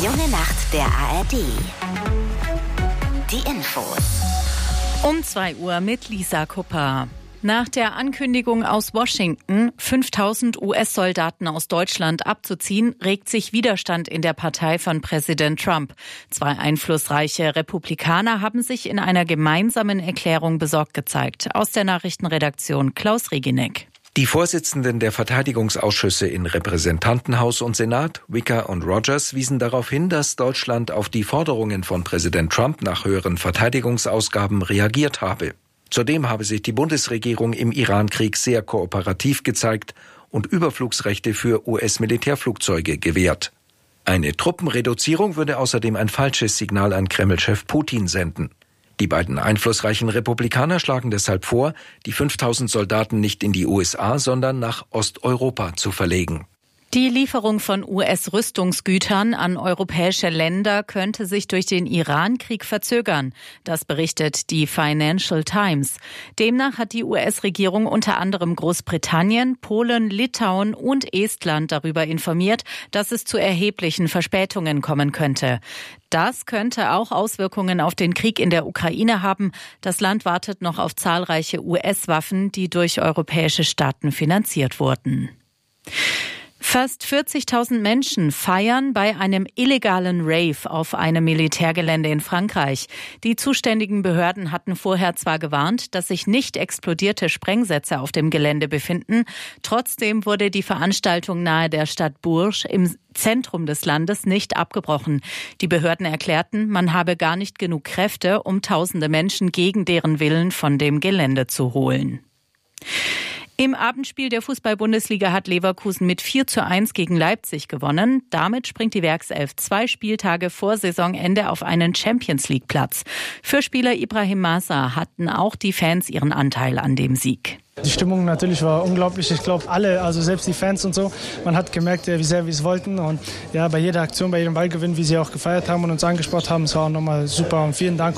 Junge Nacht der ARD. Die Infos. Um 2 Uhr mit Lisa Kupper. Nach der Ankündigung aus Washington, 5000 US-Soldaten aus Deutschland abzuziehen, regt sich Widerstand in der Partei von Präsident Trump. 2 einflussreiche Republikaner haben sich in einer gemeinsamen Erklärung besorgt gezeigt. Aus der Nachrichtenredaktion Klaus Reginek. Die Vorsitzenden der Verteidigungsausschüsse in Repräsentantenhaus und Senat, Wicker und Rogers, wiesen darauf hin, dass Deutschland auf die Forderungen von Präsident Trump nach höheren Verteidigungsausgaben reagiert habe. Zudem habe sich die Bundesregierung im Irankrieg sehr kooperativ gezeigt und Überflugsrechte für US-Militärflugzeuge gewährt. Eine Truppenreduzierung würde außerdem ein falsches Signal an Kreml-Chef Putin senden. Die beiden einflussreichen Republikaner schlagen deshalb vor, die 5000 Soldaten nicht in die USA, sondern nach Osteuropa zu verlegen. Die Lieferung von US-Rüstungsgütern an europäische Länder könnte sich durch den Iran-Krieg verzögern. Das berichtet die Financial Times. Demnach hat die US-Regierung unter anderem Großbritannien, Polen, Litauen und Estland darüber informiert, dass es zu erheblichen Verspätungen kommen könnte. Das könnte auch Auswirkungen auf den Krieg in der Ukraine haben. Das Land wartet noch auf zahlreiche US-Waffen, die durch europäische Staaten finanziert wurden. Fast 40.000 Menschen feiern bei einem illegalen Rave auf einem Militärgelände in Frankreich. Die zuständigen Behörden hatten vorher zwar gewarnt, dass sich nicht explodierte Sprengsätze auf dem Gelände befinden. Trotzdem wurde die Veranstaltung nahe der Stadt Bourges im Zentrum des Landes nicht abgebrochen. Die Behörden erklärten, man habe gar nicht genug Kräfte, um tausende Menschen gegen deren Willen von dem Gelände zu holen. Im Abendspiel der Fußball-Bundesliga hat Leverkusen mit 4:1 gegen Leipzig gewonnen. Damit springt die Werkself 2 Spieltage vor Saisonende auf einen Champions-League-Platz. Für Spieler Ibrahim Massa hatten auch die Fans ihren Anteil an dem Sieg. Die Stimmung natürlich war unglaublich. Ich glaube, alle, also selbst die Fans und so, man hat gemerkt, wie sehr wir es wollten. Und ja, bei jeder Aktion, bei jedem Ballgewinn, wie sie auch gefeiert haben und uns angesprochen haben, es war auch nochmal super. Und vielen Dank.